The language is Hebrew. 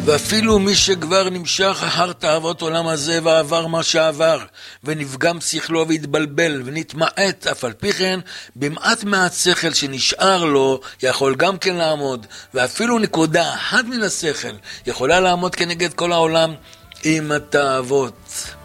ואפילו מי שכבר נמשך אחר תאוות עולם הזה ועבר מה שעבר, ונפגם שכלו והתבלבל ונתמעט, אף על פי כן במעט מהשכל שנשאר לו יכול גם כן לעמוד, ואפילו נקודה אחת מן השכל יכולה לעמוד כנגד כל העולם עם התאוות.